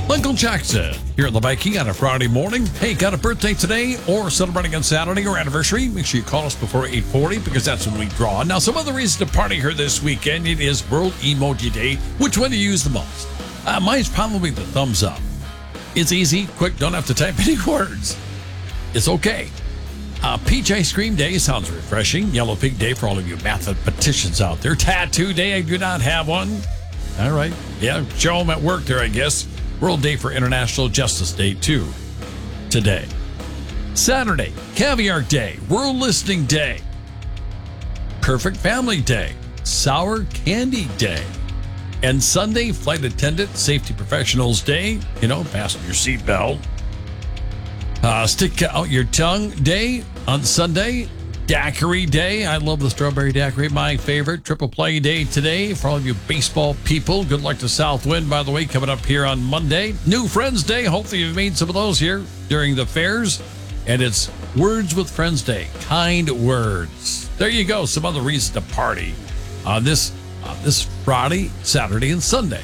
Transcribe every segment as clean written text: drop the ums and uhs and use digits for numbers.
Michael Jackson here at the Viking on a Friday morning. Hey, got a birthday today or celebrating on Saturday or anniversary? Make sure you call us before 8:40 because that's when we draw. Now, some other reasons to party here this weekend. It is World Emoji Day. Which one do you use the most? Mine's probably the thumbs up. It's easy, quick, don't have to type any words. It's okay. Peach Ice Cream Day sounds refreshing. Yellow Pig Day for all of you mathematicians out there. Tattoo Day, I do not have one. All right. Yeah, show them at work there, I guess. World Day for International Justice Day, too, today. Saturday, Caviar Day, World Listening Day, Perfect Family Day, Sour Candy Day, and Sunday, Flight Attendant Safety Professionals Day, fasten your seatbelt. Stick out your tongue day on Sunday. Daiquiri Day. I love the strawberry daiquiri. My favorite. Triple play day today for all of you baseball people. Good luck to Southwind, by the way, coming up here on Monday. New Friends Day. Hopefully you've made some of those here during the fairs. And it's Words with Friends Day. Kind words. There you go. Some other reasons to party on this Friday, Saturday, and Sunday.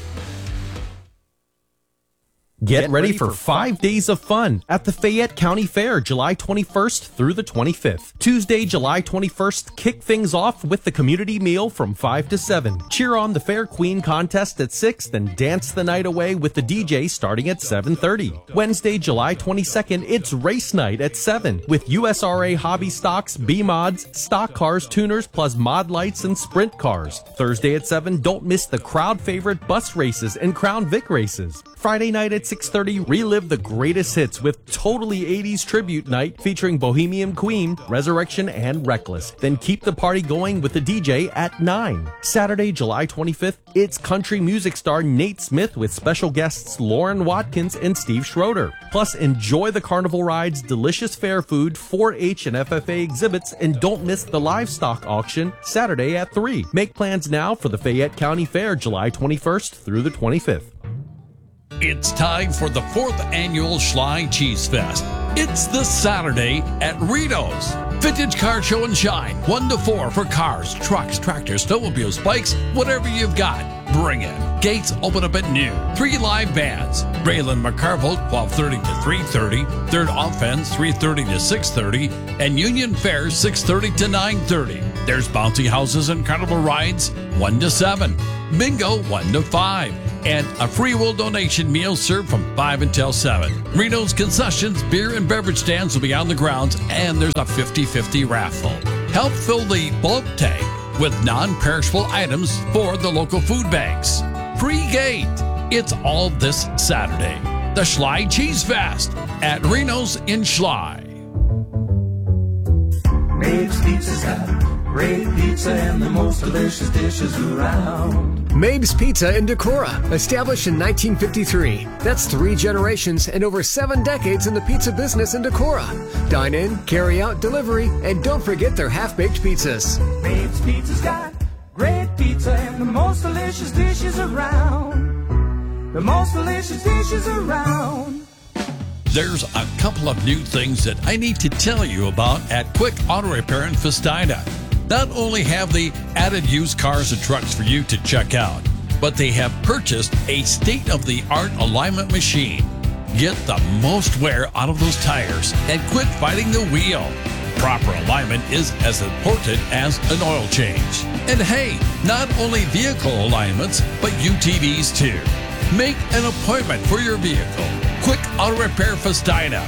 Get ready for 5 days of fun at the Fayette County Fair, July 21st through the 25th. Tuesday, July 21st, kick things off with the community meal from 5 to 7. Cheer on the Fair Queen contest at 6, then dance the night away with the DJ starting at 7:30. Wednesday, July 22nd, it's race night at 7 with USRA hobby stocks, B-mods, stock cars, tuners, plus mod lights and sprint cars. Thursday at 7, don't miss the crowd favorite bus races and Crown Vic races. Friday night at 6:30, relive the greatest hits with Totally 80s Tribute Night featuring Bohemian Queen, Resurrection, and Reckless. Then keep the party going with the DJ at 9. Saturday, July 25th, it's country music star Nate Smith with special guests Lauren Watkins and Steve Schroeder. Plus, enjoy the carnival rides, delicious fair food, 4-H and FFA exhibits, and don't miss the livestock auction Saturday at 3. Make plans now for the Fayette County Fair, July 21st through the 25th. It's time for the 4th annual Schley Cheese Fest. It's this Saturday at Reno's. Vintage Car Show and Shine, 1 to 4 for cars, trucks, tractors, snowmobiles, bikes, whatever you've got, bring it. Gates open up at noon. 3 live bands. Raylan McCarville, 12:30 to 3:30. Third Offense, 3:30 to 6:30. And Union Fair, 6:30 to 9:30. There's bouncy houses and carnival rides, 1 to 7. Bingo, 1 to 5. And a free will donation meal served from 5 until 7. Reno's concessions, beer and beverage stands will be on the grounds, and there's a 50-50 raffle. Help fill the bulk tank with non-perishable items for the local food banks. Free gate. It's all this Saturday. The Schley Cheese Fest at Reno's in Schley. Maeve's Pizza's got great pizza and the most delicious dishes around. Maeve's Pizza in Decorah, established in 1953. That's 3 generations and over 7 decades in the pizza business in Decorah. Dine in, carry out, delivery, and don't forget their half-baked pizzas. Maeve's Pizza's got great pizza and the most delicious dishes around. The most delicious dishes around. There's a couple of new things that I need to tell you about at Quick Auto Repair in Festina. Not only have they added used cars and trucks for you to check out, but they have purchased a state-of-the-art alignment machine. Get the most wear out of those tires and quit fighting the wheel. Proper alignment is as important as an oil change. And hey, not only vehicle alignments, but UTVs too. Make an appointment for your vehicle. Quick Auto Repair Festina,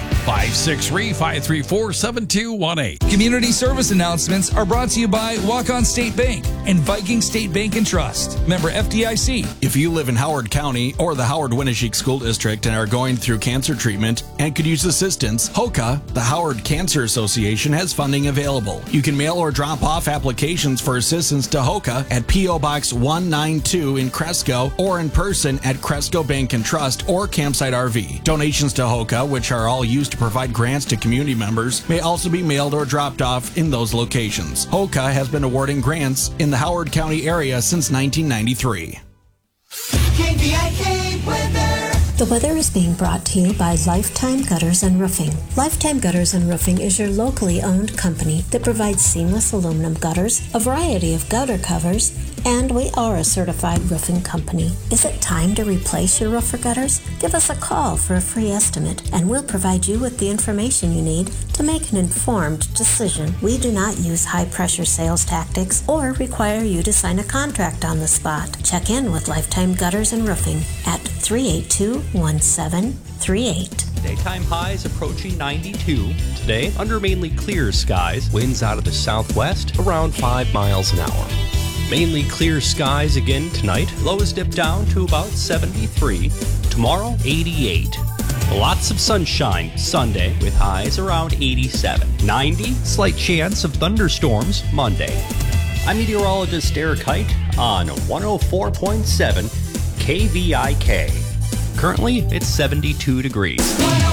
563-534-7218. Community service announcements are brought to you by Walk-On State Bank and Viking State Bank and Trust. Member FDIC. If you live in Howard County or the Howard-Winneshiek School District and are going through cancer treatment and could use assistance, HOCA, the Howard Cancer Association, has funding available. You can mail or drop off applications for assistance to HOCA at P.O. Box 192 in Cresco or in person at Cresco Bank and Trust or Campsite RV. Donations to HOCA, which are all used to provide grants to community members, may also be mailed or dropped off in those locations. HOCA has been awarding grants in the Howard County area since 1993. KVIK weather. The The weather is being brought to you by Lifetime Gutters and Roofing. Lifetime Gutters and Roofing is your locally owned company that provides seamless aluminum gutters, a variety of gutter covers, and we are a certified roofing company. Is it time to replace your roof or gutters? Give us a call for a free estimate, and we'll provide you with the information you need to make an informed decision. We do not use high-pressure sales tactics or require you to sign a contract on the spot. Check in with Lifetime Gutters and Roofing at 382-1738. Daytime highs approaching 92. Today, under mainly clear skies, winds out of the southwest around 5 miles an hour. Mainly clear skies again tonight. Lows dip down to about 73. Tomorrow, 88. Lots of sunshine Sunday with highs around 87. 90, slight chance of thunderstorms Monday. I'm meteorologist Eric Height on 104.7 KVIK. Currently, it's 72 degrees.